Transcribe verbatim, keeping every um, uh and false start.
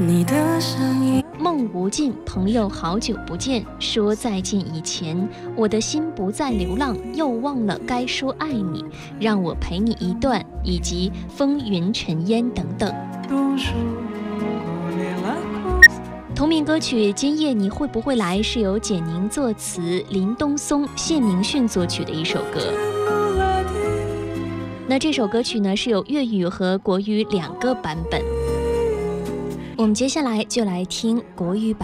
你的声音。 梦无尽，朋友好久不见，说再见以前，我的心不再流浪，又忘了该说爱你，让我陪你一段，以及风云尘烟等等。同名歌曲《今夜你会不会来》是由简宁作词，林东松、谢明训作曲的一首歌。那这首歌曲呢是有粤语和国语两个版本。我们接下来就来听国语版。